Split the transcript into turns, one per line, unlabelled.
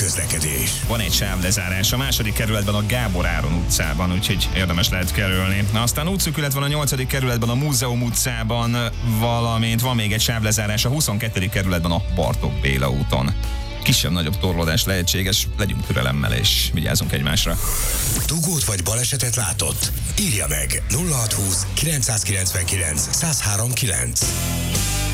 közlekedés.
Van egy sávlezárás a második kerületben a Gábor Áron utcában, úgyhogy érdemes lehet kerülni. Aztán útszűkület van a 8. kerületben a Múzeum utcában, valamint van még egy sávlezárás a 22. kerületben a Bartók Béla úton. Kisebb-nagyobb torlódás lehetséges, legyünk türelemmel és vigyázzunk egymásra.
Dugót vagy balesetet látott? Írja meg 0620 999 1039.